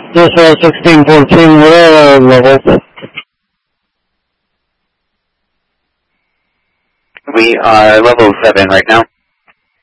This is 1614, what are levels? We are level 7 right now.